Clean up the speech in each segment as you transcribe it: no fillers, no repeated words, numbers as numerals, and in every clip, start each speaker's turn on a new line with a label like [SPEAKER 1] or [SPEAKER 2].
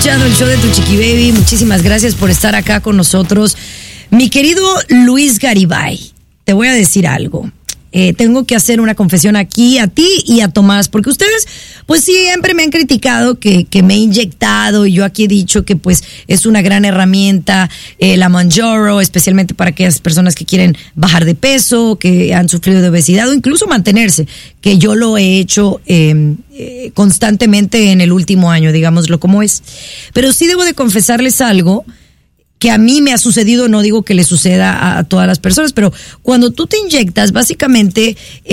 [SPEAKER 1] escuchando el show de Tu Chiqui Baby. Muchísimas gracias por estar acá con nosotros. Mi querido Luis Garibay, te voy a decir algo. Tengo que hacer una confesión aquí a ti y a Tomás, porque ustedes pues siempre me han criticado que me he inyectado, y yo aquí he dicho que pues es una gran herramienta la Mounjaro, especialmente para aquellas personas que quieren bajar de peso, que han sufrido de obesidad o incluso mantenerse, que yo lo he hecho constantemente en el último año, digámoslo como es. Pero sí debo de confesarles algo que a mí me ha sucedido, no digo que le suceda a todas las personas, pero cuando tú te inyectas, básicamente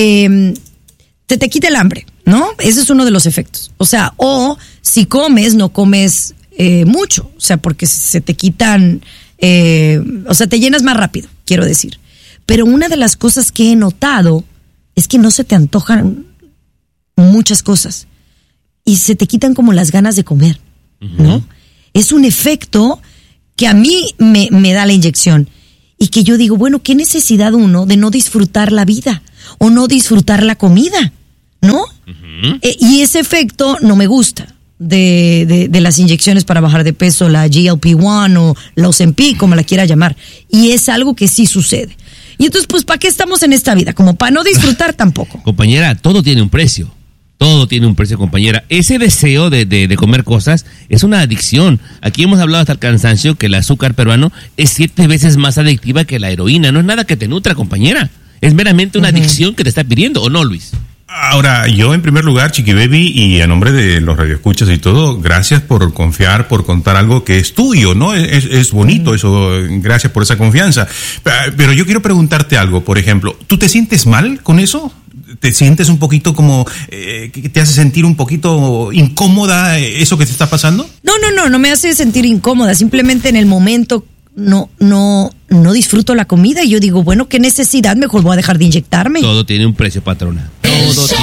[SPEAKER 1] te quita el hambre, ¿no? Ese es uno de los efectos. O sea, o si comes, no comes mucho, o sea, porque se te quitan, o sea, te llenas más rápido, quiero decir. Pero una de las cosas que he notado es que no se te antojan muchas cosas y se te quitan como las ganas de comer, ¿no? Es un efecto que a mí me da la inyección y que yo digo, bueno, ¿qué necesidad uno de no disfrutar la vida o no disfrutar la comida? ¿No? Y ese efecto no me gusta de las inyecciones para bajar de peso, la GLP-1 o la Ozempic, como la quiera llamar. Y es algo que sí sucede. Y entonces, pues, ¿para qué estamos en esta vida? Como para no disfrutar tampoco.
[SPEAKER 2] Compañera, todo tiene un precio. Todo tiene un precio, compañera. Ese deseo de comer cosas es una adicción. Aquí hemos hablado hasta el cansancio que el azúcar peruano es 7 veces más adictiva que la heroína. No es nada que te nutra, compañera. Es meramente una adicción que te está pidiendo, ¿o no, Luis?
[SPEAKER 3] Ahora, yo en primer lugar, Chiqui Baby, y a nombre de los radioescuchas y todo, gracias por confiar, por contar algo que es tuyo, ¿no? Es bonito eso, gracias por esa confianza. Pero yo quiero preguntarte algo, por ejemplo, ¿tú te sientes mal con eso? ¿Te sientes un poquito como que te hace sentir un poquito incómoda eso que te está pasando?
[SPEAKER 1] No me hace sentir incómoda. Simplemente en el momento no disfruto la comida y yo digo, bueno, ¿qué necesidad? Mejor voy a dejar de inyectarme.
[SPEAKER 2] Todo tiene un precio, patrona. Todo tiene